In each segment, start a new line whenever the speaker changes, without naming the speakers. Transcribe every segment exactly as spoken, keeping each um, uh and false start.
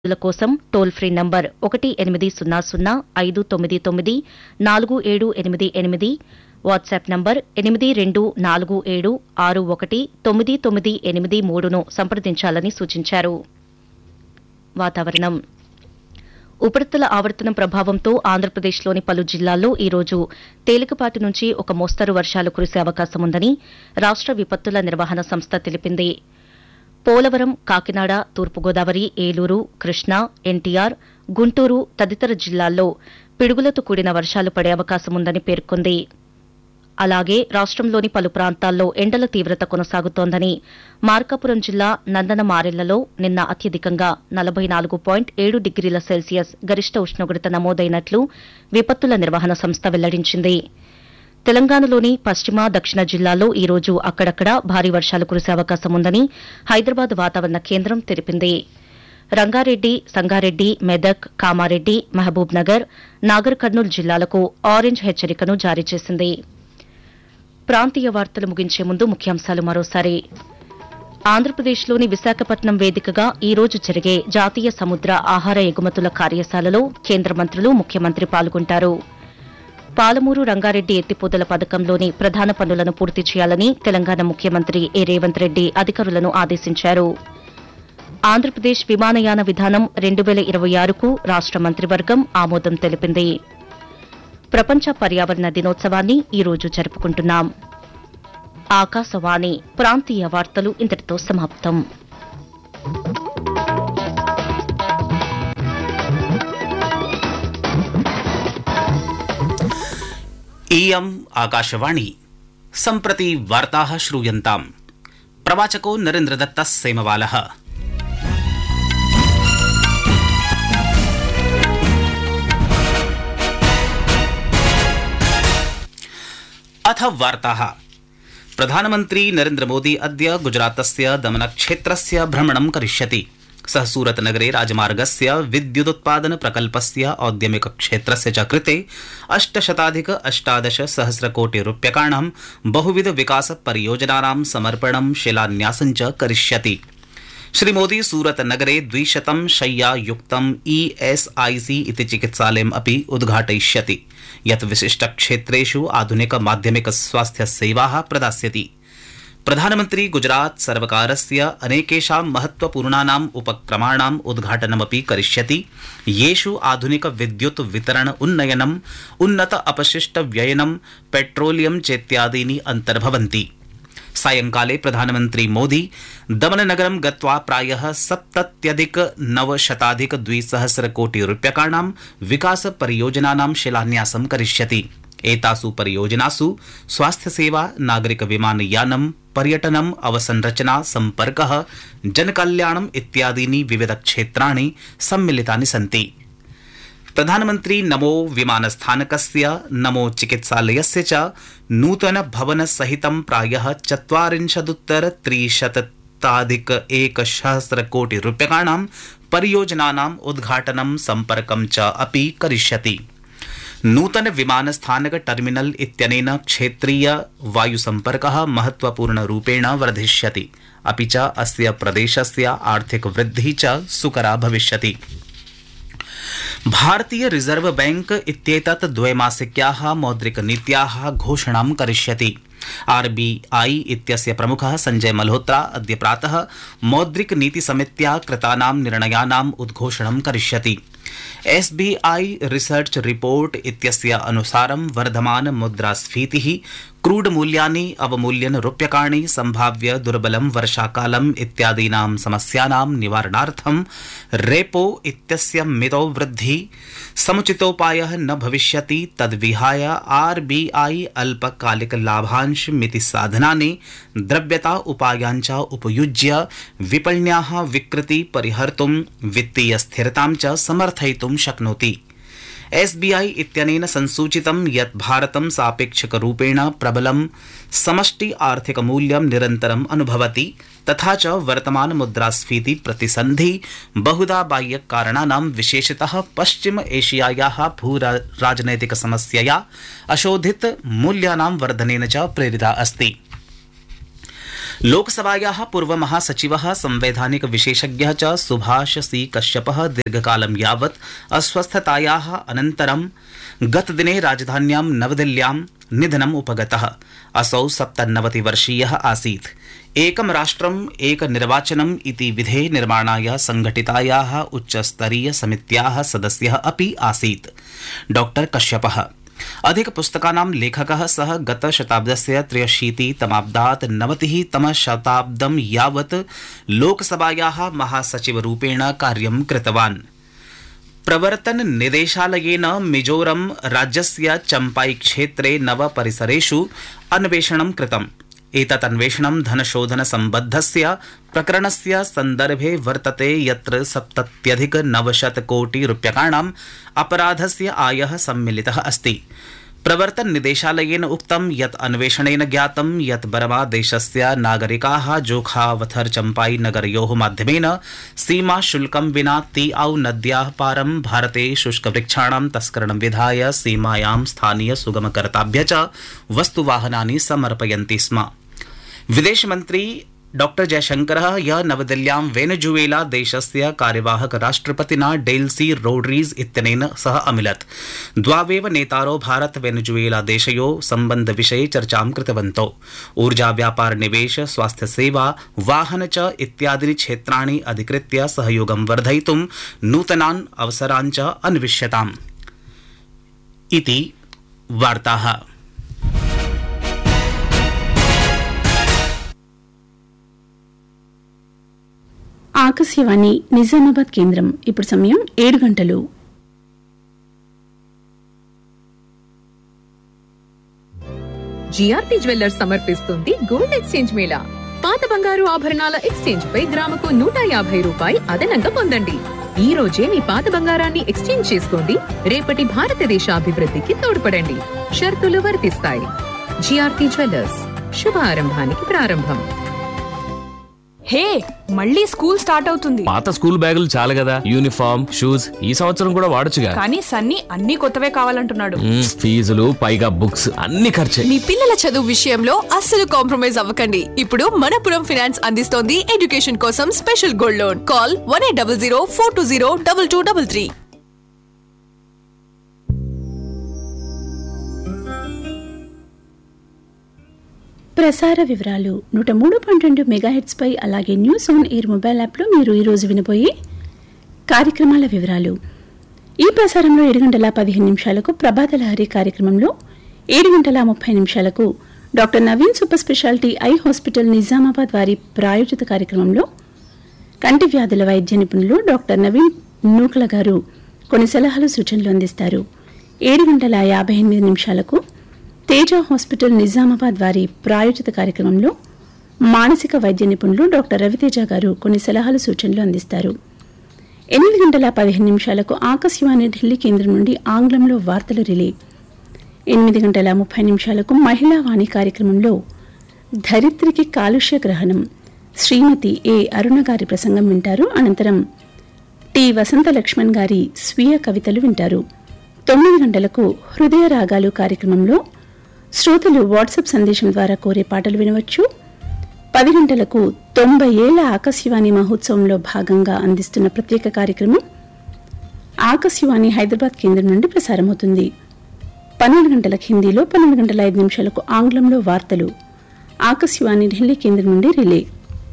ల కోసం toll free number ఒకటి ఎనిమిది సున్నా సున్నా ఐదు తొమ్మిది తొమ్మిది నాలుగు ఏడు ఎనిమిది ఎనిమిది వాట్సాప్ నంబర్ ఎనిమిది రెండు నాలుగు ఏడు ఆరు ఒకటి తొమ్మిది తొమ్మిది ఎనిమిది మూడును సంప్రదించాలని సూచించారు. వాతావరణం ఉపరితల ఆవర్తనం ప్రభావంతో ఆంధ్రప్రదేశ్లోని పలు జిల్లాల్లో ఈ రోజు తేలికపాటి నుంచి ఒక మోస్తరు వర్షాలు కురిసే అవకాశం ఉందని రాష్ట విపత్తుల నిర్వహణ సంస్థ తెలిపింది. పోలవరం, కాకినాడ, తూర్పుగోదావరి, ఏలూరు, కృష్ణా, ఎన్టీఆర్, గుంటూరు తదితర జిల్లాల్లో పిడుగులతో కూడిన వర్షాలు పడే అవకాశం ఉందని పేర్కొంది. అలాగే రాష్టంలోని పలు ప్రాంతాల్లో ఎండల తీవ్రత కొనసాగుతోందని మార్కాపురం జిల్లా నందనమారెళ్లలో నిన్న అత్యధికంగా నలభై నాలుగు పాయింట్ ఏడు డిగ్రీల సెల్సియస్ గరిష్ట ఉష్ణోగ్రత నమోదైనట్లు విపత్తుల నిర్వహణ సంస్థ వెల్లడించింది. తెలంగాణలోని పశ్చిమ, దక్షిణ జిల్లాల్లో ఈ రోజు అక్కడక్కడా భారీ వర్షాలు కురిసే అవకాశం ఉందని హైదరాబాద్ వాతావరణ కేంద్రం తెలిపింది. రంగారెడ్డి, సంగారెడ్డి, మెదక్, కామారెడ్డి, మహబూబ్ నగర్, నాగర్ కర్నూల్ జిల్లాలకు ఆరెంజ్ హెచ్చరికను జారీ చేసింది. ప్రాంతీయ వార్తలు ముగించే ముందు ముఖ్యాంశాలు మరోసారి. ఆంధ్రప్రదేశ్లోని విశాఖపట్నం వేదికగా ఈ రోజు జరిగే జాతీయ సముద్ర ఆహార ఎగుమతుల కార్యశాలలో కేంద్ర మంత్రులు, ముఖ్యమంత్రి పాల్గొంటారు. పాలమూరు రంగారెడ్డి ఎత్తిపోతల పథకంలోని ప్రధాన పనులను పూర్తి చేయాలని తెలంగాణ ముఖ్యమంత్రి ఏ రేవంత్ రెడ్డి అధికారులను ఆదేశించారు. ఆంధ్రప్రదేశ్ విమానయాన విధానం రెండు వేల ఇరవై ఆరుకు రాష్ట మంత్రివర్గం ఆమోదం తెలిపింది. ప్రపంచ పర్యావరణ దినోత్సవాన్ని ఈ రోజు జరుపుకుంటున్నాం. ఆకాశవాణి ప్రాంతీయ వార్తలు ఇంతటితో సమాప్తం.
इयम् आकाशवाणी सम्प्रति वार्ताः श्रूयन्ताम्. प्रवाचको नरेन्द्रदत्तः सेमवालः. अथ वार्ताः. प्रधानमन्त्री नरेन्द्रमोदी अद्य गुजरातस्य दमनक्षेत्रस्य भ्रमणं करिष्यति. सः सूरतनगरे राजमार्गस्य विद्युदुत्पादन प्रकल्पस्य औद्यमिक क्षेत्रस्य च कृते अष्टशताधिक अष्टादश सहस्रकोटिरूप्यकाणां बहुविध विकास परियोजनानां समर्पणं शिलान्यासं च करिष्यति. श्रीमोदी सूरतनगरे द्विशतं शय्यायुक्तं ईएसआईसी इति चिकित्सालयम् अपि उद्घाटयिष्यति, यत् विशिष्टक्षेत्रेषु आधुनिक माध्यमिक स्वास्थ्य सेवाः प्रदास्यति. प्रधानमन्त्री गुजरात सर्वकारस्य अनेकेषां महत्वपूर्णानाम् उपक्रमाणाम् उद्घाटनमपि करिष्यति, येषु आधुनिक विद्युत् वितरण उन्नयनम्, उन्नत अपशिष्ट व्ययनं, पेट्रोलियम चेत्यादीनि अन्तर्भवन्ति. सायंकाले प्रधानमन्त्री मोदी दमननगरं गत्वा प्रायः सप्तत्यधिक नवशताधिक द्विसहस्रकोटिरूप्यकाणां विकास परियोजनानां शिलान्यासं करिष्यति. एतासु परियोजनासु स्वास्थ्यसेवा, नागरिक विमानयानं, पर्यटनम्, अवसंरचना, सम्पर्कः, जनकल्याणम् इत्यादीनि विविध क्षेत्राणि सम्मिलितानि सन्ति. प्रधानमन्त्री नमो विमानस्थानकस्य, नमो चिकित्सालयस्य च नूतन भवन सहितं प्रायः चत्वारिंशदुत्तर त्रिशताधिक एकसहस्रकोटिरूप्यकाणां परियोजनानाम् उद्घाटनं, सम्पर्कं च अपि करिष्यति. नूतन विमानस्थानक टर्मिनल इत्यनेन क्षेत्रीय वायुसम्पर्कः महत्वपूर्णरूपेण वर्धिष्यति, अपि च अस्य प्रदेशस्य आर्थिक वृद्धिः च सुकरा भविष्यति. भारतीय रिजर्व बैंक इत्येतत् द्वैमासिक्याः मौद्रिकनीत्याः घोषणां करिष्यति. आरबीआई इत्यस्य प्रमुखः संजय मल्होत्रा अद्य प्रातः मौद्रिक नीति समित्या कृतानां निर्णयानाम् उद्घोषणं करिष्यति. एसबीआई रिसर्च रिपोर्ट इत्यस्य अनुसारं वर्धमान मुद्रास्फीतिः, क्रूड मूल्यानि अवमूल्यन रूप्यकाणि, संभाव्य दुर्बलं वर्षाकालम् इत्यादीनां समस्यानां निवारणार्थं रेपो इत्यस्य मितौ वृद्धि समुचितोपायः न भविष्यति. तद्विहाय आरबीआई अल्पकालिक लाभांश मिति साधनानि, द्रव्यता उपायान् च उपयुज्य विपण्याः विकृति परिहर्तुं वित्तीय स्थिरतां च समर्थयितुं शक्नोति. एसबीआई इत्यनेन संसूचितं यत् भारतं सापेक्षिकरूपेण प्रबलं समष्टि आर्थिक मूल्यं निरन्तरम् अनुभवति, तथा च वर्तमान मुद्रास्फीति प्रतिसन्धि बहुधा बाह्य कारणानां, विशेषतः पश्चिम एशियायाः भूराजनैतिक समस्यया अशोधित मूल्यानां वर्धनेन च प्रेरिता अस्ति. लोकसभायाः पूर्वमहासचिवः संवैधानिक विशेषज्ञः च सुभाष सी कश्यपः दीर्घकालं यावत् अस्वस्थतायाः अनन्तरं गतदिने राजधान्यां नवदिल्ल्यां निधनम् उपगतः। असौ सप्तनवतिवर्षीयः आसीत्। एकं राष्ट्रम् एक निर्वाचनम् इति विधेः निर्माणाय संघटितायाः उच्चस्तरीय समित्याः सदस्यः अपि आसीत्। डॉक्टर कश्यपः अधिकपुस्तकानां लेखकः। सः गतशताब्दस्य त्र्यशीतितमाब्दात् नवतिः तमशताब्दं यावत् लोकसभायाः महासचिवरूपेण कार्यं कृतवान्। प्रवर्तन निदेशालयेन मिजोरम राज्यस्य चम्पाई क्षेत्रे नव परिसरेषु अन्वेषणं कृतम्। एतत् अन्वेषणं धनशोधन सम्बद्धस्य प्रकरणस्य सन्दर्भे वर्तते यत्र सप्तत्यधिक नवशत कोटि रूप्यकाणाम् अपराधस्य आयः सम्मिलितः अस्ति। प्रवर्तन निदेशालयेन उक्तं यत् अन्वेषणेन ज्ञातं यत् बर्मा देशस्य नागरिकाः जोखावथर चम्पाई नगरयोः माध्यमेन सीमा शुल्कं विना तीआउ नद्याः पारं भारते शुष्कवृक्षाणां तस्करणं विधाय सीमायां स्थानीय सुगमकर्ताभ्य च वस्तुवाहनानि समर्पयन्ति स्म। विदेशमन्त्री डॉक्टर जयशंकरः ह्यः नवदिल्ल्यां वेनेजुएला देशस्य कार्यवाहक राष्ट्रपतिना डेल्सी रोड्रीग्ज इत्यनेन सह अमिलत्। द्वावेव नेतारो भारत वेनेजुएला देशयोः सम्बन्धविषये चर्चां कृतवन्तौ। ऊर्जा व्यापार निवेश स्वास्थ्य सेवा वाहन च इत्यादीनि क्षेत्राणि अधिकृत्य सहयोगं वर्धयितुं नूतनान् अवसरान् च अन्विष्यताम् इति वार्ताः।
ఆకాశవాణి నిజామాబాద్ కేంద్రం. ఇప్పుడు సమయం ఏడు గంటలు.
జిఆర్పి జ్యువెల్లర్స్ సమర్పిస్తుంది గోల్డ్ ఎక్స్చేంజ్ మేళా. పాత బంగారు ఆభరణాల ఎక్స్చేంజ్ పై గ్రాముకు నూట యాభై రూపాయలు అదనంగా పొందండి. ఈ రోజే మీ పాత బంగారాన్ని ఎక్స్చేంజ్ చేసుకోండి. రేపటి భారతదేశ అభివృద్ధికి తోడ్పడండి. షరతులు వర్తిస్తాయి. జిఆర్పి జ్యువెల్లర్స్, శుభారంభానికి ప్రారంభం.
హే, మళ్ళీ స్కూల్ స్టార్ట్ అవుతుంది.
పాత స్కూల్ బ్యాగులు చాలు కదా, యూనిఫామ్ షూస్ ఈ సంవత్సరం కూడా వాడొచ్చుగా.
కానీ సన్నీ అన్ని కొత్తవే కావాలంటున్నాడు.
ఫీజులు పైగా బుక్స్ అన్ని ఖర్చే.
మీ పిల్లల చదువు విషయంలో అస్సలు కాంప్రమైజ్ అవ్వకండి. ఇప్పుడు మనపురం ఫైనాన్స్ అందిస్తోంది ఎడ్యుకేషన్ కోసం special gold loan. Call one eight double zero four two zero double two double three.
ప్రసార వివరాలు. నూట మూడు పాయింట్ రెండు మెగాహెట్స్ పై అలాగే న్యూస్ ఆన్ ఎయిర్ మొబైల్ యాప్లో మీరు ఈరోజు వినబోయే కార్యక్రమాల వివరాలు. ఈ ప్రసారంలో ఏడు గంటల పదిహేను నిమిషాలకు ప్రభాత లహరి కార్యక్రమంలో, ఏడు గంటల ముప్పై నిమిషాలకు doctor Naveen super speciality eye hospital Nizamabad వారి ప్రాయోజిత కార్యక్రమంలో కంటి వ్యాధుల వైద్య నిపుణులు డాక్టర్ నవీన్ నూకల గారు కొన్ని సలహాలు సూచనలు అందిస్తారు. ఏడు గంటల యాభై ఎనిమిది నిమిషాలకు తేజ హాస్పిటల్ నిజామాబాద్ వారి ప్రాయోజిత కార్యక్రమంలో మానసిక వైద్య నిపుణులు డాక్టర్ రవితేజ గారు కొన్ని సలహాలు సూచనలు అందిస్తారు. ఎనిమిది గంటల పదిహేను నిమిషాలకు ఆకాశవాణి ఢిల్లీ కేంద్రం నుండి ఆంగ్లంలో వార్తలు రిలే. ఎనిమిది గంటల ముప్పై నిమిషాలకు మహిళా వాణి కార్యక్రమంలో ధరిత్రికి కాలుష్య గ్రహణం శ్రీమతి ఏ అరుణ గారి ప్రసంగం వింటారు. అనంతరం టి వసంత లక్ష్మణ్ గారి స్వీయ కవితలు వింటారు. తొమ్మిది గంటలకు హృదయ రాగాలు కార్యక్రమంలో శ్రోతలు వాట్సాప్ సందేశం ద్వారా కోరే పాటలు వినవచ్చు. పది గంటలకు తొంభై ఏళ్ల ఆకాశవాణి మహోత్సవంలో భాగంగా అందిస్తున్న ప్రత్యేక కార్యక్రమం ఆకాశవాణి హైదరాబాద్ కేంద్రం నుండి ప్రసారమవుతుంది. పన్నెండు గంటలకు హిందీలో, పన్నెండు గంటల ఐదు నిమిషాలకు ఆంగ్లంలో వార్తలు ఆకాశవాణి ఢిల్లీ కేంద్రం నుండి రిలే.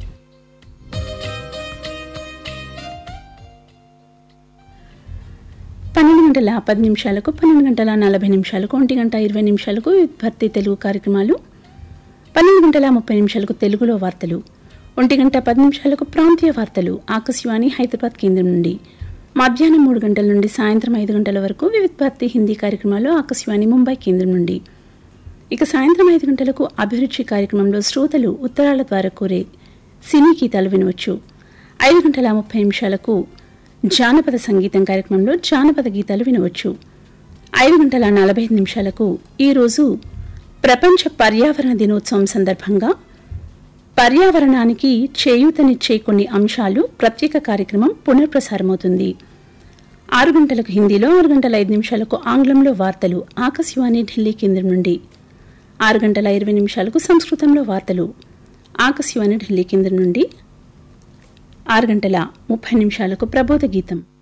పన్నెండు గంటల పది నిమిషాలకు, పన్నెండు గంటల నలభై నిమిషాలకు, ఒంటి గంట ఇరవై నిమిషాలకు భర్తీ తెలుగు కార్యక్రమాలు, పన్నెండు గంటల ముప్పై నిమిషాలకు తెలుగులో వార్తలు, ఒంటి గంట పది నిమిషాలకు ప్రాంతీయ వార్తలు ఆకాశవాణి హైదరాబాద్ కేంద్రం నుండి. మధ్యాహ్నం మూడు గంటల నుండి సాయంత్రం ఐదు గంటల వరకు వివిధ భర్తీ హిందీ కార్యక్రమాలు ఆకాశవాణి ముంబై కేంద్రం నుండి. ఇక సాయంత్రం ఐదు గంటలకు అభిరుచి కార్యక్రమంలో శ్రోతలు ఉత్తరాల ద్వారా కోరే సినీ గీతాలు వినవచ్చు. ఐదు గంటల ముప్పై నిమిషాలకు జానపద సంగీతం కార్యక్రమంలో జానపద గీతాలు వినవచ్చు. ఐదు గంటల నలభై ఐదు నిమిషాలకు ఈరోజు ప్రపంచ పర్యావరణ దినోత్సవం సందర్భంగా పర్యావరణానికి చేయూతనిచ్చే కొన్ని అంశాలు ప్రత్యేక కార్యక్రమం పునఃప్రసారమవుతుంది. ఆరు గంటలకు హిందీలో, ఆరు గంటల ఐదు నిమిషాలకు ఆంగ్లంలో వార్తలు ఆకాశవాణి ఢిల్లీ కేంద్రం నుండి. ఆరు గంటల ఇరవై నిమిషాలకు సంస్కృతంలో వార్తలు ఆకాశవాణి ఢిల్లీ కేంద్రం నుండి ఆరు గంటల ముప్పై నిమిషాలకు ప్రబోధ గీతం